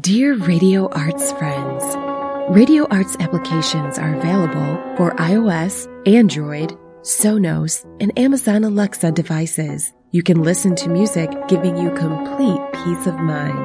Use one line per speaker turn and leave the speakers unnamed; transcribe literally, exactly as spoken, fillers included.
Dear Radio Arts friends, Radio Arts applications are available for iOS, Android, Sonos, and Amazon Alexa devices. You can listen to music giving you complete peace of mind.